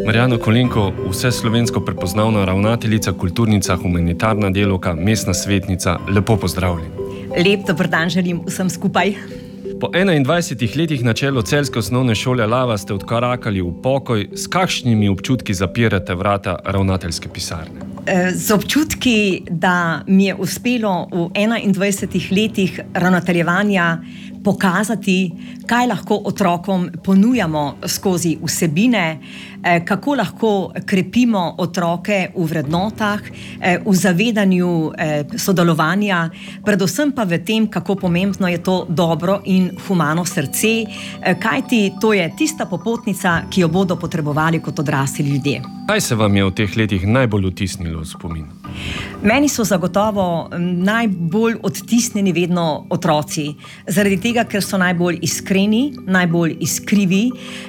Marjana Kolenko, vseslovensko prepoznavna ravnateljica, kulturnica, humanitarna delavka, mestna svetnica, lepo pozdravljeni. Lep dober dan želim vsem skupaj. Po 21 letih na čelu celjske osnovne šole Lava ste odkorakali v pokoj. S kakšnimi občutki zapirate vrata ravnateljske pisarne? Z občutki, da mi je uspelo v 21 letih ravnateljevanja pokazati, kaj lahko otrokom ponujamo skozi vsebine, kako lahko krepimo otroke v vrednotah, v zavedanju sodelovanja, predvsem pa v tem, kako pomembno je to dobro in humano srce, kajti to je tista popotnica, ki jo bodo potrebovali kot odrasli ljudje. Kaj se vam je v teh letih najbolj vtisnilo v spomin? Meni so zagotovo najbolj odtisnjeni vedno otroci, zaradi tega, ker so najbolj iskreni, najbolj iskrivi,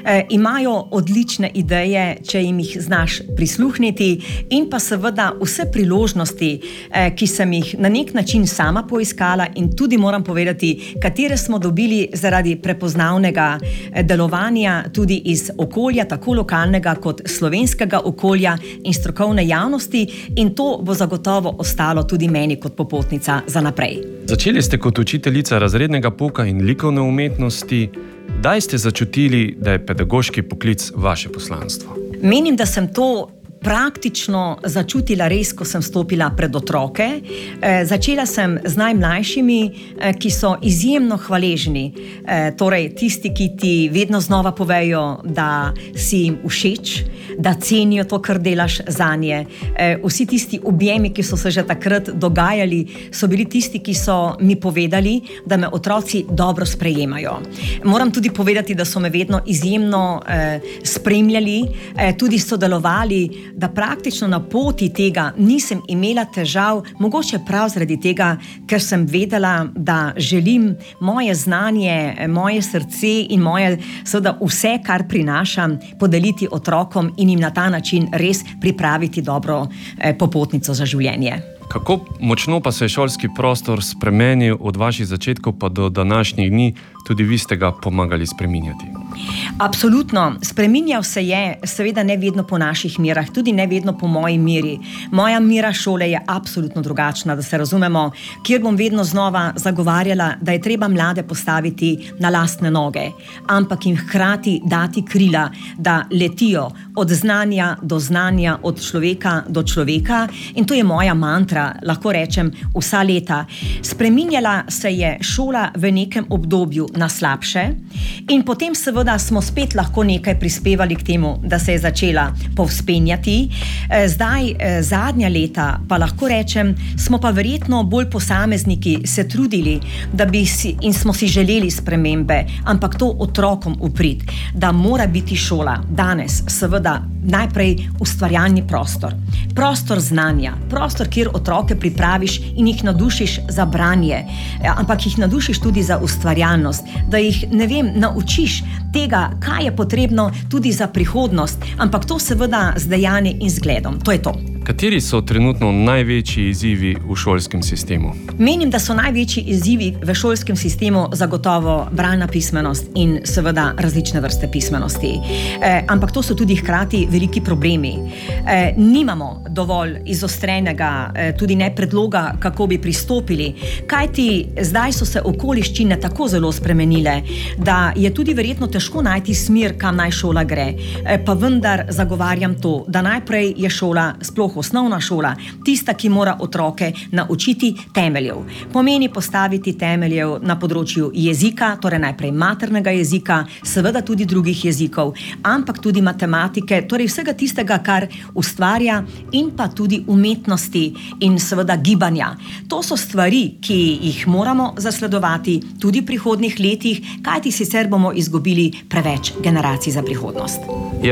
imajo odlične ideje, če jim jih znaš prisluhniti, in pa seveda vse priložnosti, ki sem jih na nek način sama poiskala in tudi moram povedati, katere smo dobili zaradi prepoznavnega delovanja tudi iz okolja, tako lokalnega kot slovenskega okolja in strokovne javnosti, in to bo zagotovo ostalo tudi meni kot popotnica za naprej. Začeli ste kot učiteljica razrednega pouka in likovne umetnosti. Kdaj ste začutili, da je pedagoški poklic vaše poslanstvo? Menim, da sem to praktično začutila res, ko sem stopila pred otroke. Začela sem z najmlajšimi, ki so izjemno hvaležni. Torej, tisti, ki ti vedno znova povejo, da si jim všeč, da cenijo to, kar delaš zanje. Vsi tisti objemi, ki so se že takrat dogajali, so bili tisti, ki so mi povedali, da me otroci dobro sprejemajo. Moram tudi povedati, da so me vedno izjemno spremljali, tudi sodelovali, da praktično na poti tega nisem imela težav, mogoče prav zaradi tega, ker sem vedela, da želim moje znanje, moje srce in moje, seveda vse, kar prinašam, podeliti otrokom in jim na ta način res pripraviti dobro popotnico za življenje. Kako močno pa se je šolski prostor spremenil od vaših začetkov pa do današnjih dni? Tudi vi ste ga pomagali spreminjati. Absolutno. Spreminjal se je, seveda ne vedno po naših merah, tudi ne vedno po moji meri. Moja mera šole je absolutno drugačna, da se razumemo, kjer bom vedno znova zagovarjala, da je treba mlade postaviti na lastne noge, ampak jim hkrati dati krila, da letijo od znanja do znanja, od človeka do človeka, in to je moja mantra, lahko rečem, vsa leta. Spreminjala se je šola v nekem obdobju na slabše in potem seveda smo spet lahko nekaj prispevali k temu, da se je začela povzpenjati. Zdaj, zadnja leta, pa lahko rečem, smo pa verjetno bolj posamezniki se trudili, da bi si, in smo si želeli spremembe, ampak to otrokom v prid, da mora biti šola danes seveda najprej ustvarjalni prostor. Prostor znanja, prostor, kjer otroke pripraviš in jih navdušiš za branje, ampak jih navdušiš tudi za ustvarjalnost, da jih, naučiš tega, kaj je potrebno tudi za prihodnost, ampak to seveda z dejanjem in zgledom. To je to. Kateri so trenutno največji izzivi v šolskem sistemu? Menim, da so največji izzivi v šolskem sistemu zagotovo bralna pismenost in seveda različne vrste pismenosti. Ampak to so tudi hkrati veliki problemi. Nimamo dovolj izostrenega, tudi ne predloga, kako bi pristopili, kajti zdaj so se okoliščine tako zelo spremenile, da je tudi verjetno težko najti smer, kam naj šola gre. Pa vendar zagovarjam to, da najprej je šola, sploh osnovna šola, tista, ki mora otroke naučiti temeljev. Pomeni postaviti temeljev na področju jezika, torej najprej maternega jezika, seveda tudi drugih jezikov, ampak tudi matematike, torej vsega tistega, kar ustvarja, in pa tudi umetnosti in seveda gibanja. To so stvari, ki jih moramo zasledovati tudi v prihodnjih letih, kajti sicer bomo izgubili preveč generacij za prihodnost.